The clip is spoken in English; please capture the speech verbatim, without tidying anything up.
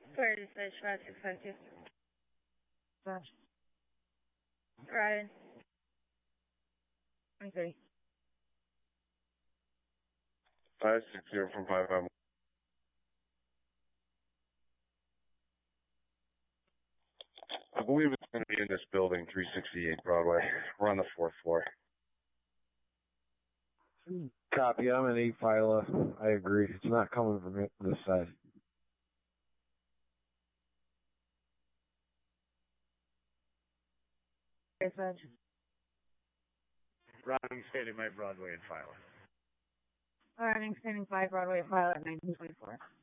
forty-six, five, six, five, two. Ryan. Okay. Five six zero from five five. I believe it's going to be in this building, three sixty-eight Broadway. We're on the fourth floor. Copy. I'm an eight filer. I agree. It's not coming from it, this side. Yes, Edge. Routing standing by Broadway and Filer. Routing standing by Broadway, file at nineteen twenty-four.